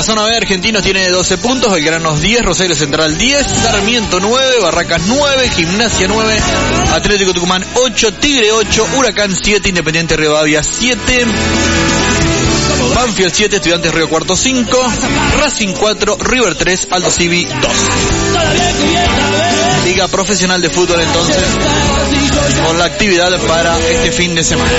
zona B, Argentinos tiene 12 puntos, Belgrano 10, Rosario Central 10, Sarmiento 9, Barracas 9, Gimnasia 9, Atlético Tucumán 8, Tigre 8, Huracán 7, Independiente Rivadavia 7, Banfield 7, Estudiantes Río Cuarto 5, Racing 4, River 3, Aldo Civi 2. Liga Profesional de Fútbol entonces, con la actividad para este fin de semana.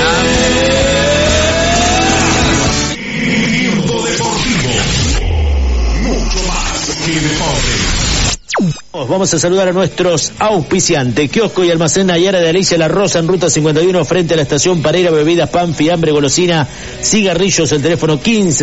Vamos a saludar a nuestros auspiciantes. Kiosco y Almacén Nayara de Alicia La Rosa en Ruta 51 frente a la estación Pareira. Bebidas, pan, fiambre, golosina, cigarrillos. El teléfono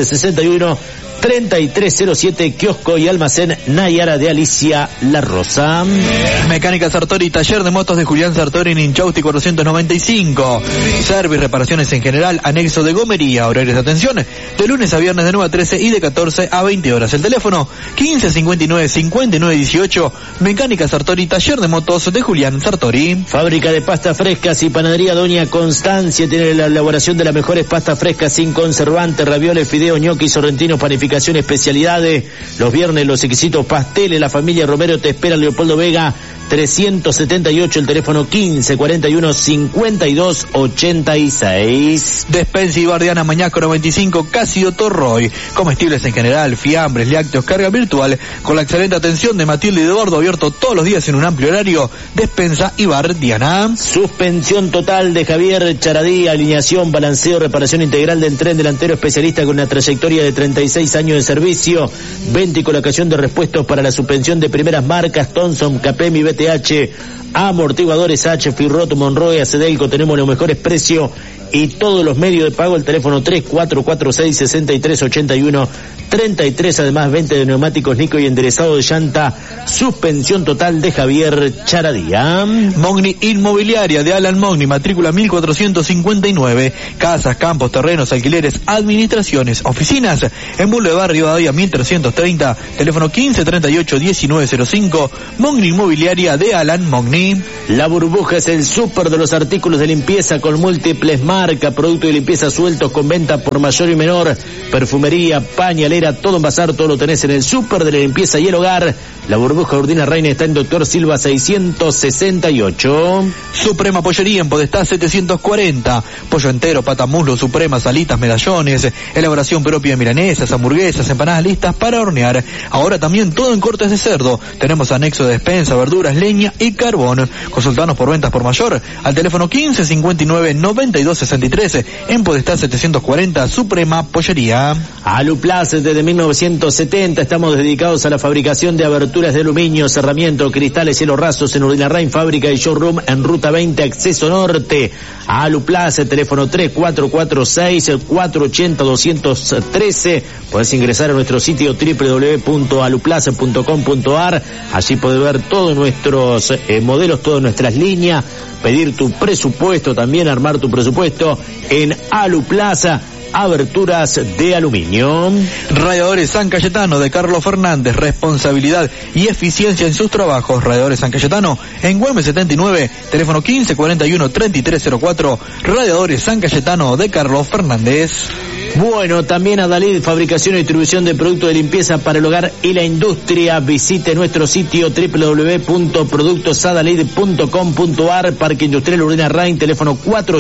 1561-3307. Kiosco y Almacén Nayara de Alicia La Rosa. Mecánica Sartori, taller de motos de Julián Sartori en Inchausti 495. Service, reparaciones en general, anexo de gomería. Horarios de atención de lunes a viernes de 9 a 13 y de 14 a 20 horas. El teléfono 1559-5918. Mecánica Sartori, taller de motos de Julián Sartori. Fábrica de pastas frescas y panadería Doña Constancia tiene la elaboración de las mejores pastas frescas sin conservantes, ravioles, fideos, ñoquis, sorrentinos, panificación, especialidades. Los viernes los exquisitos pasteles. La familia Romero te espera. Leopoldo Vega 378, el teléfono 1541-5286. Despensa y Bardiana Mañasco 95, Cásido Torroy. Comestibles en general, fiambres, lácteos, carga virtual, con la excelente atención de Matilde y Eduardo, abierto todos los días en un amplio horario. Despensa y Bardiana. Suspensión total de Javier Charadí, alineación, balanceo, reparación integral del tren delantero, especialista con una trayectoria de 36 años de servicio. Venta y colocación de repuestos para la suspensión de primeras marcas, Thomson, Capemi, BTH, amortiguadores H, Firroto, Monroe, Acedelco. Tenemos los mejores precios y todos los medios de pago. El teléfono 3446-6381-33. Además, venta de neumáticos Nico y enderezado de llanta. Suspensión total de Javier Charadía. Mogni Inmobiliaria de Alan Mogni, matrícula 1459. Casas, campos, terrenos, alquileres, administraciones, oficinas. En Boulevard Rivadavia 1330. Teléfono 1538-1905. Mogni Inmobiliaria de Alan Mogni. La Burbuja es el súper de los artículos de limpieza con múltiples marca, producto de limpieza sueltos con venta por mayor y menor, perfumería, pañalera, todo en bazar, todo lo tenés en el súper de la limpieza y el hogar. La Burbuja Urdina Reina está en Doctor Silva 668. Suprema Pollería en Podestá 740. Pollo entero, pata, muslo, suprema, salitas, medallones, elaboración propia de milanesas, hamburguesas, empanadas listas para hornear. Ahora también todo en cortes de cerdo. Tenemos anexo de despensa, verduras, leña y carbón. Consultanos por ventas por mayor al teléfono 1559-9263 en Podestá 740. Suprema Pollería. Aluplace desde 1970 estamos dedicados a la fabricación de aberturas de aluminio, cerramiento, cristales, cielos rasos en Urdinarrain, fábrica y showroom en Ruta 20, acceso norte. Aluplace, teléfono 3446-480-213. Podés ingresar a nuestro sitio www.aluplace.com.ar. Allí podés ver todos nuestros modelos, todas nuestras líneas, pedir tu presupuesto, también armar tu presupuesto en Aluplaza. Aberturas de aluminio. Radiadores San Cayetano de Carlos Fernández, responsabilidad y eficiencia en sus trabajos. Radiadores San Cayetano en Güemes 79, teléfono 1541-3304. Radiadores San Cayetano de Carlos Fernández. Bueno, también Adalid, fabricación y distribución de productos de limpieza para el hogar y la industria. Visite nuestro sitio www.productosadalid.com.ar. Parque Industrial Urdinarrain, teléfono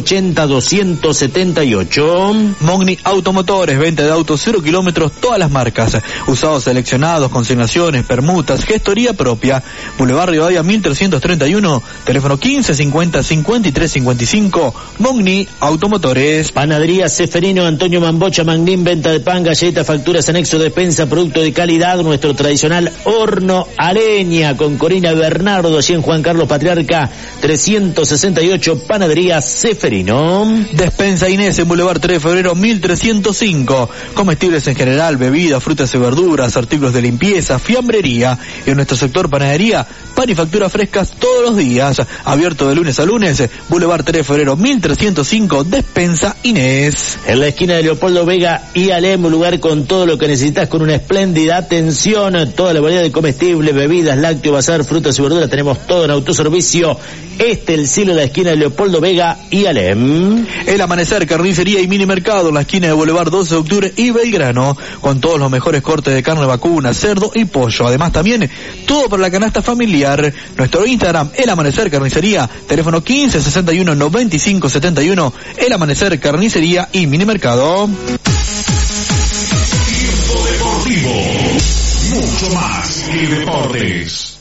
480-278. Mogni Automotores, venta de autos 0 kilómetros, todas las marcas. Usados seleccionados, consignaciones, permutas, gestoría propia. Boulevard Rivadavia 1331, teléfono 1550-5355. Mogni Automotores. Panadería Ceferino, Antonio Mambocha, Mangnín, venta de pan, galletas, facturas, anexo de despensa, producto de calidad. Nuestro tradicional horno a leña con Corina Bernardo, allí en Juan Carlos Patriarca 368. Panadería Ceferino. Despensa Inés en Boulevard 3 de Febrero 1305. Comestibles en general, bebidas, frutas y verduras, artículos de limpieza, fiambrería. En nuestro sector panadería, pan y facturas frescas todos los días. Abierto de lunes a lunes. Boulevard 3 de Febrero 1305. Despensa Inés. En la esquina de Leopoldo Leopoldo Vega y Alem, un lugar con todo lo que necesitas, con una espléndida atención, toda la variedad de comestibles, bebidas, lácteos, bazar, frutas y verduras, tenemos todo en autoservicio. El Cielo en la esquina de Leopoldo Vega y Alem. El Amanecer, carnicería y mini mercado en la esquina de Boulevard 12 de Octubre y Belgrano, con todos los mejores cortes de carne vacuna, cerdo y pollo. Además también todo para la canasta familiar. Nuestro Instagram, El Amanecer Carnicería, teléfono 15 61 95 71, El Amanecer Carnicería y mini mercado. Tiempo Deportivo, mucho más que deportes.